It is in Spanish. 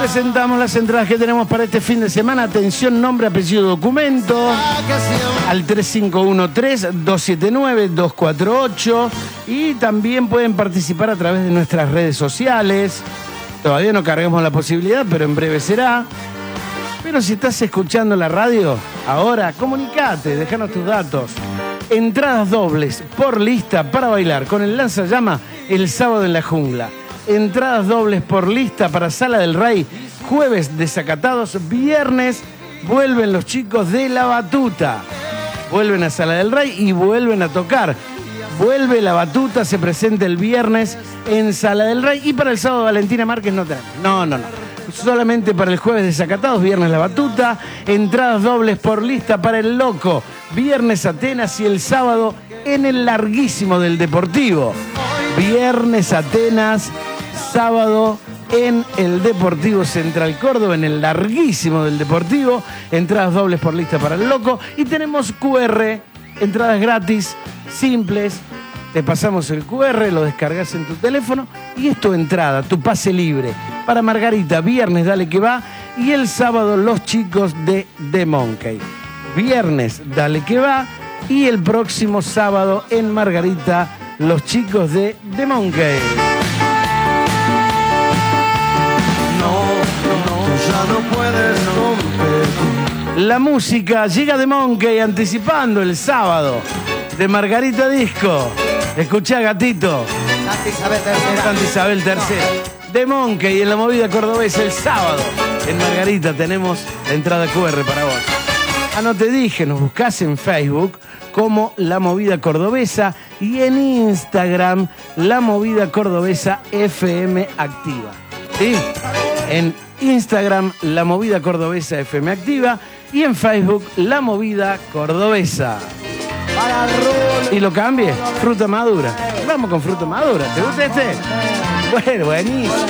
presentamos las entradas que tenemos para este fin de semana. Atención, nombre, apellido, documento. Al 3513-279-248. Y también pueden participar a través de nuestras redes sociales. Todavía no cargamos la posibilidad, pero en breve será. Pero si estás escuchando la radio, ahora comunicate, déjanos tus datos. Entradas dobles por lista para bailar con el lanzallama el sábado en la jungla. Entradas dobles por lista para Sala del Rey, jueves desacatados, viernes vuelven los chicos de La Batuta. Vuelven a Sala del Rey y vuelven a tocar. Vuelve La Batuta, se presenta el viernes en Sala del Rey. Y para el sábado Valentina Márquez no tenemos. No. Solamente para el jueves desacatados, viernes La Batuta. Entradas dobles por lista para El Loco, viernes Atenas y el sábado en el larguísimo del Deportivo. Viernes Atenas, sábado en el Deportivo Central Córdoba, en el larguísimo del Deportivo. Entradas dobles por lista para El Loco. Y tenemos QR, entradas gratis, simples. Te pasamos el QR, lo descargas en tu teléfono y es tu entrada, tu pase libre. Para Margarita, viernes Dale Que Va y el sábado los chicos de The Monkey. Viernes Dale Que Va y el próximo sábado en Margarita los chicos de The Monkey. Ya no puedes competir. La música llega The Monkey anticipando el sábado de Margarita Disco. Escuchá, gatito. Santa Isabel III. The Monkey en la movida cordobesa el sábado. En Margarita tenemos la entrada QR para vos. No te dije, nos buscás en Facebook como La Movida Cordobesa y en Instagram La Movida Cordobesa FM Activa. ¿Sí? En Instagram La Movida Cordobesa FM Activa y en Facebook La Movida Cordobesa. Y lo cambie, fruta madura. Vamos con fruta madura. ¿Te gusta este? Bueno, buenísimo.